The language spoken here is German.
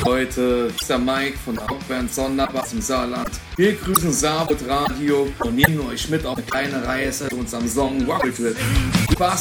Leute, das ist der Mike von der Rockband Sonderbass im Saarland. Wir grüßen Saarbrück Radio und nehmen euch mit auf eine kleine Reise zu unserem Song Rocket Trip. Spaß